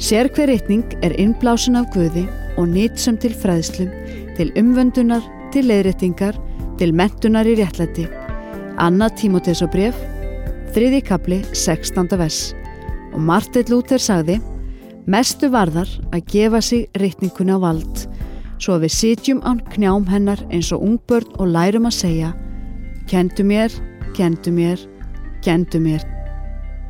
Sérhver ritning innblásin af Guði og nytsöm til fræðslu, til umvöndunar, til leiðréttingar, til menntunar í réttlæti. 2. Tímóteusarbréf, 3. kafli, 16. vers. Og Marteinn Lúther sagði: mestu varðar að gefa sig ritningunni á vald, svo að við sitjum án knjám hennar eins og ungbörn og lærum að segja: Kenndu mér, kenndu mér, kenndu mér.